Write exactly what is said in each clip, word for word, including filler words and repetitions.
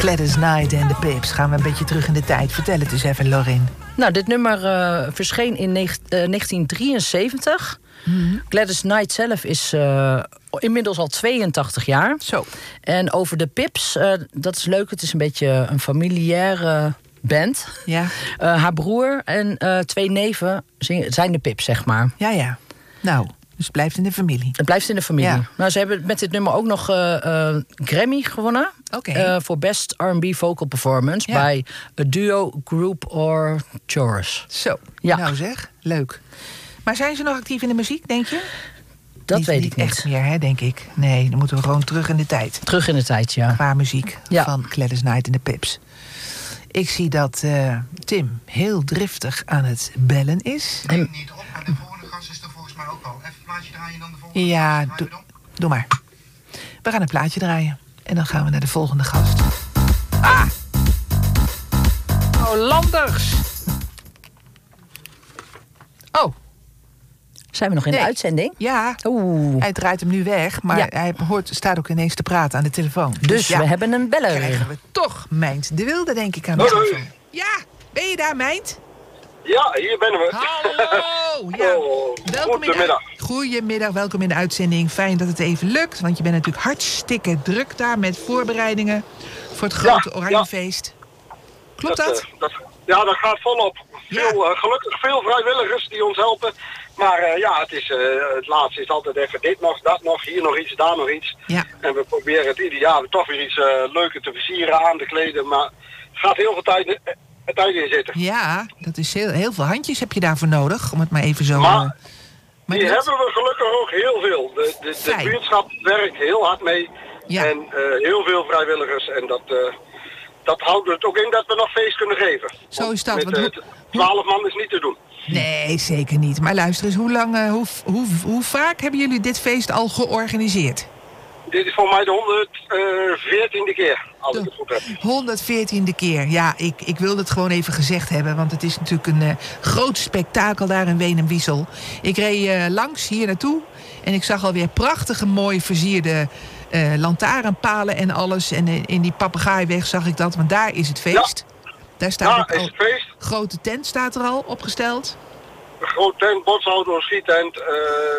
Gladys Knight en de Pips. Gaan we een beetje terug in de tijd. Vertel het eens even, Lorraine. Nou, dit nummer uh, verscheen in negentien drieënzeventig. Mm-hmm. Gladys Knight zelf is uh, inmiddels al tweeëntachtig jaar. Zo. En over de Pips, uh, dat is leuk. Het is een beetje een familiaire band. Ja. Uh, haar broer en uh, twee neven zijn de Pips, zeg maar. Ja, ja. Nou, dus het blijft in de familie. Het blijft in de familie. Ja. Nou, ze hebben met dit nummer ook nog uh, uh, Grammy gewonnen. Oké. Okay. Uh, voor Best R and B Vocal Performance ja. bij a duo, group or chorus. Zo, ja. Nou zeg, leuk. Maar zijn ze nog actief in de muziek, denk je? Dat niet, weet niet ik niet. echt meer, hè, denk ik. Nee, dan moeten we gewoon terug in de tijd. Terug in de tijd, ja. Qua muziek ja. van Gladys Knight en de Pips. Ik zie dat uh, Tim heel driftig aan het bellen is. Neem niet op, maar de volgende gast is er volgens mij ook al. Even een plaatje draaien dan de volgende ja, gast. Ja, do- doe maar. We gaan een plaatje draaien. En dan gaan we naar de volgende gast. Ah! Oh, Landers! Oh. Zijn we nog in nee. de uitzending? Ja, Oeh. hij draait hem nu weg. Maar ja. hij hoort, staat ook ineens te praten aan de telefoon. Dus, dus ja, we hebben een beller. Krijgen we toch Mijnt de Wilde, denk ik, aan de Hoi. telefoon. Ja, ben je daar, Mijnt? Ja, hier ben we. Hallo! Ja. Oh, welkom goedemiddag. In de, goedemiddag, welkom in de uitzending. Fijn dat het even lukt, want je bent natuurlijk hartstikke druk daar met voorbereidingen voor het grote ja, Oranjefeest. Klopt dat? dat, uh, dat? Ja, dat gaat volop. Ja. Veel, uh, gelukkig veel vrijwilligers die ons helpen. Maar uh, ja, het, is, uh, het laatste is altijd even dit nog, dat nog, hier nog iets, daar nog iets. Ja. En we proberen het ieder jaar toch weer iets uh, leuker te versieren, aan te kleden. Maar er gaat heel veel tijd, uh, tijd in zitten. Ja, dat is heel, heel veel handjes heb je daarvoor nodig, om het maar even zo... Maar, uh, maar die dat... hebben we gelukkig ook heel veel. De, de, de buurtschap werkt heel hard mee. Ja. En uh, heel veel vrijwilligers. En dat, uh, dat houdt het ook in dat we nog feest kunnen geven. Zo is dat. Met Want uh, twaalf man is niet te doen. Nee, zeker niet. Maar luister eens, hoe, lang, uh, hoe, hoe, hoe vaak hebben jullie dit feest al georganiseerd? Dit is voor mij de honderdveertiende keer, als ik het goed heb. honderdveertiende keer. Ja, ik, ik wilde het gewoon even gezegd hebben. Want het is natuurlijk een uh, groot spektakel daar in Weenem-Wiesel. Ik reed uh, langs hier naartoe. En ik zag alweer prachtige, mooi versierde uh, lantaarnpalen en alles. En uh, in die Papegaaiweg zag ik dat. Want daar is het feest. Ja. Daar staat Ja, ook is al, het feest. grote tent staat er al opgesteld. Een groot tent, botsauto, schietent, uh,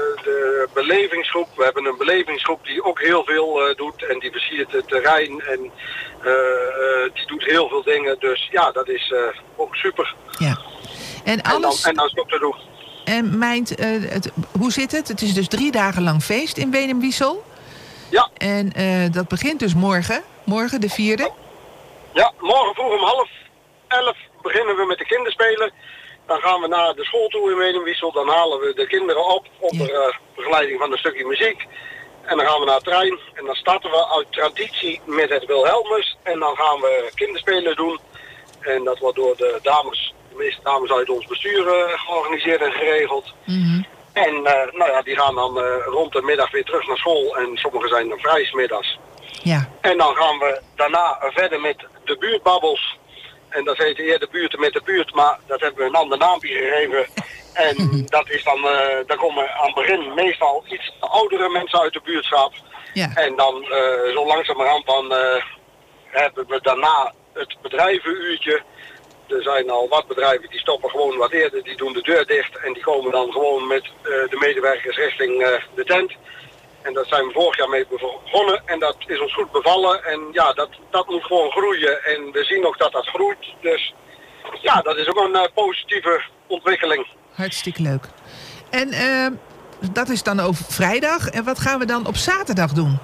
de belevingsgroep. We hebben een belevingsgroep die ook heel veel uh, doet en die versiert het terrein en uh, uh, die doet heel veel dingen. Dus ja, dat is uh, ook super. Ja. En alles... En dan, en dan is het ook te doen. En Mijnt, uh, het, hoe zit het? Het is dus drie dagen lang feest in Weenem-Wiesel. Ja. En uh, dat begint dus morgen. Morgen, de vierde. Ja, morgen vroeg om half elf beginnen we met de kinderspelen. Dan gaan we naar de school toe in Weenem-Wiesel. Dan halen we de kinderen op onder ja. uh, begeleiding van een stukje muziek. En dan gaan we naar het trein. En dan starten we uit traditie met het Wilhelmus. En dan gaan we kinderspelen doen. En dat wordt door de dames, de meeste dames uit ons bestuur uh, georganiseerd en geregeld. Mm-hmm. En uh, nou ja, die gaan dan uh, rond de middag weer terug naar school. En sommigen zijn dan vrij 's middags. Ja. En dan gaan we daarna verder met de buurtbabbels. En dat heet eerder buurten met de buurt, maar dat hebben we een ander naampje gegeven. En dat is dan, uh, daar komen aan het begin meestal iets oudere mensen uit de buurtschap. Ja. En dan uh, zo langzamerhand dan uh, hebben we daarna het bedrijvenuurtje. Er zijn al wat bedrijven die stoppen gewoon wat eerder, die doen de deur dicht. En die komen dan gewoon met uh, de medewerkers richting uh, de tent. En daar zijn we vorig jaar mee begonnen en dat is ons goed bevallen. En ja, dat, dat moet gewoon groeien en we zien ook dat dat groeit. Dus ja, dat is ook een uh, positieve ontwikkeling. Hartstikke leuk. En uh, dat is dan over vrijdag. En wat gaan we dan op zaterdag doen?